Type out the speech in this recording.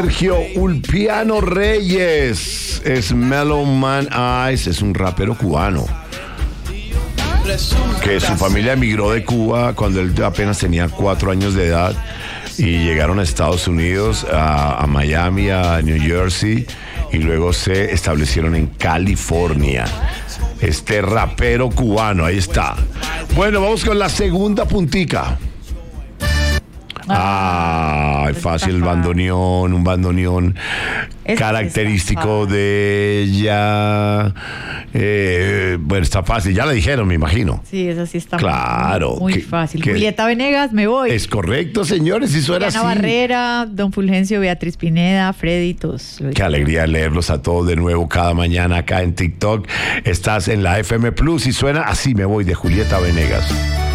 Sergio Ulpiano Reyes es Mellow Man Eyes, es un rapero cubano que su familia emigró de Cuba cuando él apenas tenía 4 años de edad y llegaron a Estados Unidos, a Miami, a New Jersey, y luego se establecieron en California. Este rapero cubano, ahí está. Bueno, vamos con la segunda puntica. Fácil, el bandoneón, un bandoneón característico de ella. Bueno, está fácil, ya la dijeron, me imagino. Sí, eso sí está claro, muy fácil. Julieta Venegas, me voy. Es correcto, señores, eso era así. Ana Barrera, Don Fulgencio, Beatriz Pineda, Freddy, todos. Qué alegría leerlos a todos de nuevo cada mañana acá en TikTok. Estás en la FM Plus y suena Así me voy de Julieta Venegas.